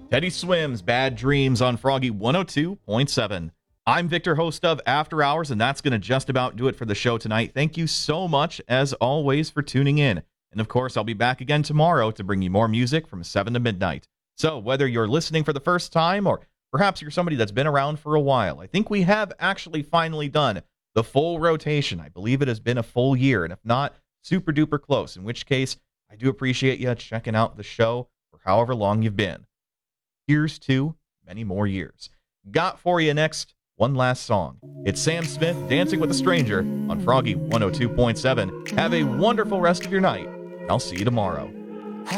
Teddy Swims, Bad Dreams on Froggy 102.7. I'm Victor, host of After Hours, and that's going to just about do it for the show tonight. Thank you so much, as always, for tuning in. And of course, I'll be back again tomorrow to bring you more music from 7 to midnight. So whether you're listening for the first time or perhaps you're somebody that's been around for a while, I think we have actually finally done the full rotation. I believe it has been a full year, and if not, super duper close, in which case I do appreciate you checking out the show for however long you've been. Here's to many more years. Got for you next, one last song. It's Sam Smith, Dancing with a Stranger on Froggy 102.7. Have a wonderful rest of your night, and I'll see you tomorrow.